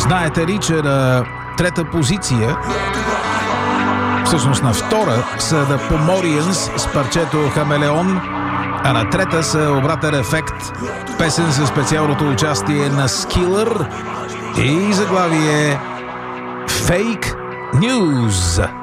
Знаете ли, че на трета позиция, всъщност на втора, са The Pomorians с парчето Хамелеон, а на трета са Обратен ефект, песен със специалното участие на Skiller и заглавие Fake News.